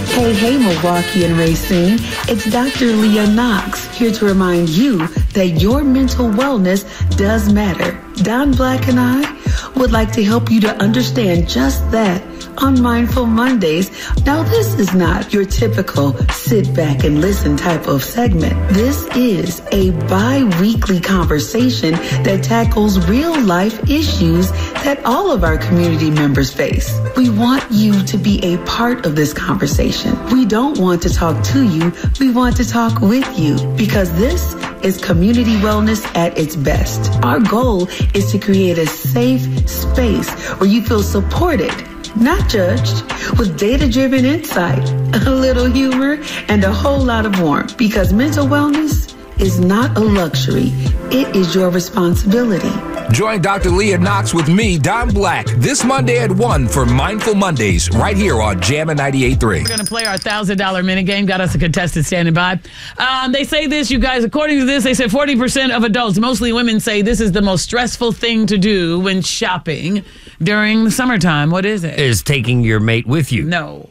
Hey, hey, Milwaukee and Racine. It's Dr. Leah Knox here to remind you that your mental wellness does matter. Don Black and I would like to help you to understand just that on Mindful Mondays. Now, this is not your typical sit back and listen type of segment. This is a bi-weekly conversation that tackles real life issues that all of our community members face. We want you to be a part of this conversation. We don't want to talk to you. We want to talk with you because this is community wellness at its best. Our goal is to create a safe space where you feel supported, not judged, with data-driven insight, a little humor, and a whole lot of warmth. Because mental wellness is not a luxury. It is your responsibility. Join Dr. Leah Knox with me, Don Black, this Monday at 1 for Mindful Mondays, right here on Jammin' 98.3. We're going to play our $1,000 minute game. Got us a contestant standing by. They say this, you guys, according to this, they said 40% of adults, mostly women, say this is the most stressful thing to do when shopping during the summertime. What is it? Is taking your mate with you. No.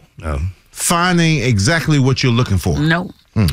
Finding exactly what you're looking for. No.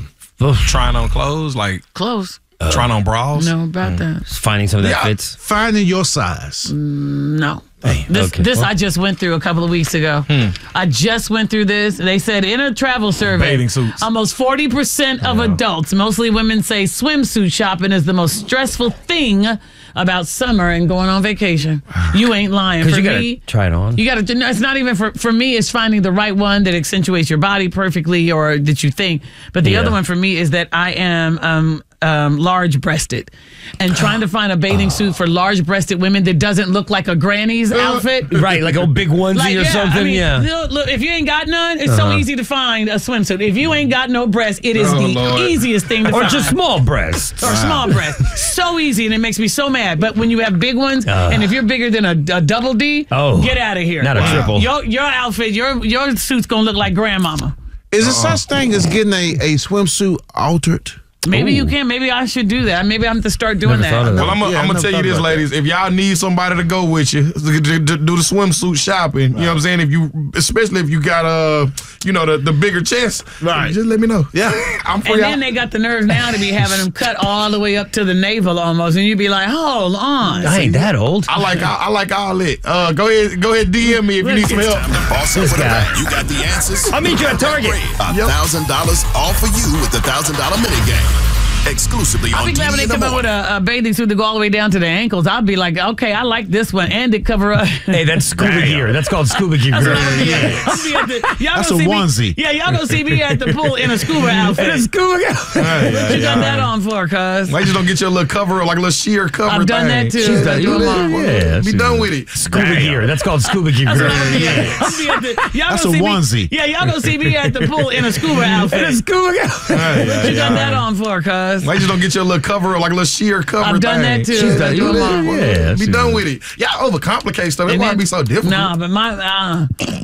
Trying on clothes, like Close. trying on bras. No, about that. Just finding something that fits. Finding your size. No. Okay. This I just went through a couple of weeks ago. I just went through this. They said in a travel survey, Bathing suits. almost 40% of adults, mostly women, say swimsuit shopping is the most stressful thing about summer and going on vacation. You ain't lying. Because For you got me, to try it on. you got to. No, it's not even for me. It's finding the right one that accentuates your body perfectly, or that you think. But the other one for me is that I am large-breasted, and trying to find a bathing suit for large-breasted women that doesn't look like a granny's outfit. Right, like a big onesie or something. I mean, look, if you ain't got none, it's so easy to find a swimsuit. If you ain't got no breasts, it is the easiest thing to Or find. just small breasts. Or small breasts. So easy, and it makes me so mad. But when you have big ones, and if you're bigger than a double D, get out of here. Not a triple. Your outfit, your suit's gonna look like grandmama. Is there such thing as getting a swimsuit altered? Maybe you can. Maybe I should do that. Maybe I'm to start doing that. Well, I'm gonna tell you this, ladies. If y'all need somebody to go with you to do the swimsuit shopping, you know what I'm saying? Especially if you got the bigger chest, just let me know. Yeah, I'm free. And then they got the nerve now to be having them cut all the way up to the navel almost, and you'd be like, hold on. I ain't that old. I like all it. Go ahead, DM me if you need some help. Time to boss up for the bag. You got the answers? I'll meet you at Target. $1,000 all for you with the $1,000 minute game. Exclusively I'll on be glad when TV they in the come out with morning. a bathing suit to go all the way down to the ankles. I'll be like, okay, I like this one, and it cover up. Hey, that's scuba gear. That's called scuba gear. That's what I'm gonna be at. I'll be at the- y'all That's gonna a see me- onesie. Yeah, y'all gonna see me at the pool in a scuba outfit. It's scuba gear. What you got that on for, cuz? Why you just don't get your little cover, like a little sheer cover I've done thing? that too. She's done- I do them all. Yeah, Be done with it. Scuba gear. That's called scuba gear. That's what I'm gonna be at. I'll be at the- y'all That's gonna a see onesie. Me, yeah, y'all gonna see me at the pool in a scuba outfit. It's scuba gear. What you got that on for, cuz? Why you just don't get your little cover, like a little sheer cover I've done thing? that too. She's done- I do them all. Yeah, Be done with it. Y'all overcomplicate stuff. That's why it be so difficult. Nah, but my